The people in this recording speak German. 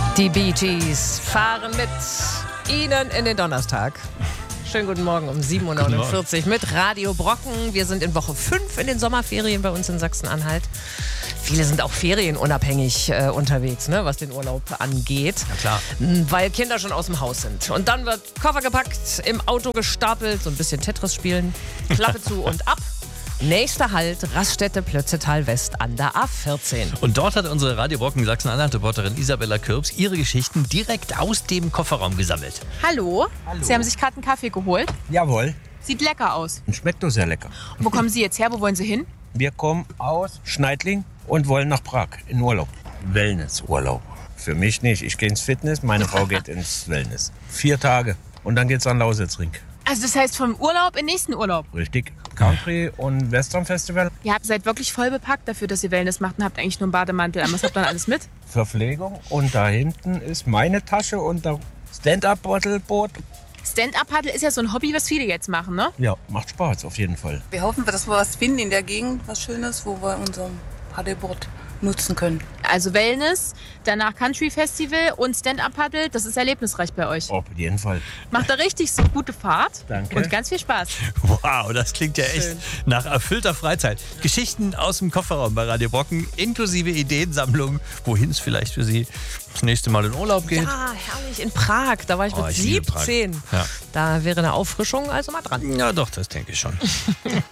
Die Bee Gees fahren mit Ihnen in den Donnerstag. Schönen guten Morgen um 7.49 Uhr mit Radio Brocken. Wir sind in Woche 5 in den Sommerferien bei uns in Sachsen-Anhalt. Viele sind auch ferienunabhängig unterwegs, ne, was den Urlaub angeht. Ja, klar. Weil Kinder schon aus dem Haus sind. Und dann wird Koffer gepackt, im Auto gestapelt, so ein bisschen Tetris spielen, Klappe zu und ab. Nächster Halt, Raststätte Plötzetal West an der A14. Und dort hat unsere Radio Brocken Sachsen-Anhalt-Reporterin Isabella Kürbs ihre Geschichten direkt aus dem Kofferraum gesammelt. Hallo. Sie haben sich gerade einen Kaffee geholt. Jawohl. Sieht lecker aus. Und schmeckt doch sehr lecker. Und wo kommen Sie jetzt her? Wo wollen Sie hin? Wir kommen aus Schneidling und wollen nach Prag in Urlaub. Wellnessurlaub. Für mich nicht. Ich gehe ins Fitness, meine Frau geht ins Wellness. 4 Tage. Und dann geht's an Lausitzring. Also das heißt vom Urlaub in nächsten Urlaub. Richtig. Country und Western Festival. Ihr seid wirklich voll bepackt dafür, dass ihr Wellness macht und habt eigentlich nur einen Bademantel. Was habt ihr dann alles mit? Verpflegung. Und da hinten ist meine Tasche und der Stand-Up-Paddleboot. Stand-Up-Paddle ist ja so ein Hobby, was viele jetzt machen, ne? Ja, macht Spaß auf jeden Fall. Wir hoffen, dass wir was finden in der Gegend, was Schönes, wo wir unser Paddleboard nutzen können. Also Wellness, danach Country Festival und Stand-Up-Paddle, das ist erlebnisreich bei euch. Auf jeden Fall. Macht da richtig so gute Fahrt. Danke. Und ganz viel Spaß. Wow, das klingt ja echt nach erfüllter Freizeit. Geschichten aus dem Kofferraum bei Radio Brocken, inklusive Ideensammlung, wohin es vielleicht für Sie das nächste Mal in Urlaub geht. Ja, herrlich, in Prag. Da war ich mit Ich liebe Prag. 17. Ja. Da wäre eine Auffrischung also mal dran. Ja, doch, das denke ich schon.